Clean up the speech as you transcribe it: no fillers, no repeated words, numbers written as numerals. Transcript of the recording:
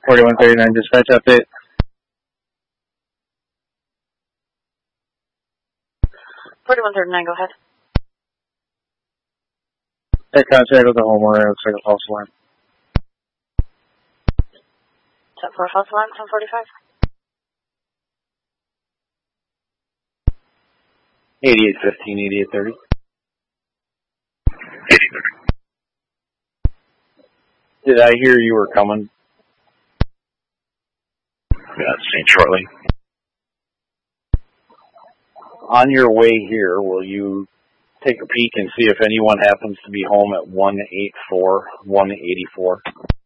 4139 dispatch update. 4139, go ahead. Hey, contact with the homeowner. Looks like a false alarm. Set for a false alarm, 1045. 8815, 8830. 8030. Did I hear you were coming? Yeah, seen shortly. On your way here, will you take a peek and see if anyone happens to be home at 184, 184?